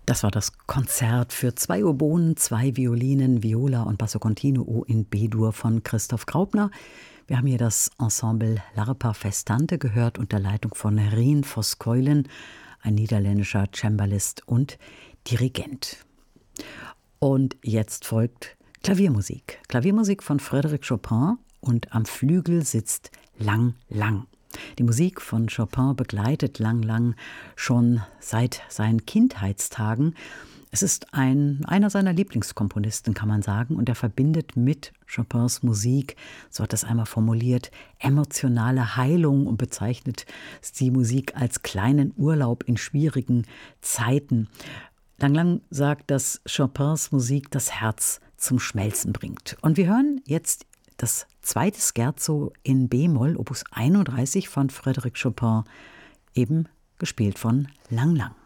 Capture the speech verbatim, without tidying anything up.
Das war das Konzert für zwei Oboen, zwei Violinen, Viola und Basso Continuo in B-Dur von Christoph Graupner. Wir haben hier das Ensemble L'Arpa Festante gehört unter Leitung von Rien Voskuilen, ein niederländischer Cembalist und Dirigent. Und jetzt folgt Klaviermusik. Klaviermusik von Frédéric Chopin und am Flügel sitzt Lang Lang. Die Musik von Chopin begleitet Lang Lang schon seit seinen Kindheitstagen. Es ist ein, einer seiner Lieblingskomponisten, kann man sagen, und er verbindet mit Chopins Musik, so hat er es einmal formuliert, emotionale Heilung und bezeichnet die Musik als kleinen Urlaub in schwierigen Zeiten. Lang Lang sagt, dass Chopins Musik das Herz zum Schmelzen bringt. Und wir hören jetzt das zweite Scherzo in B-Moll, Opus einunddreißig von Frédéric Chopin, eben gespielt von Lang Lang.